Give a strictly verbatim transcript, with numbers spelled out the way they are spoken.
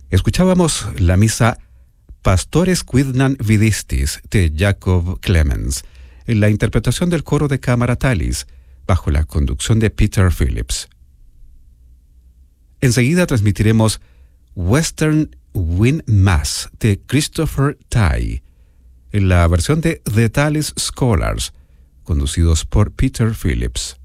Escuchábamos la misa Pastores Quidnan Vidistis de Jacob Clemens, en la interpretación del coro de cámara Tallis, bajo la conducción de Peter Phillips. Enseguida transmitiremos Western Wind Mass de Christopher Tye, en la versión de The Tallis Scholars, conducidos por Peter Phillips.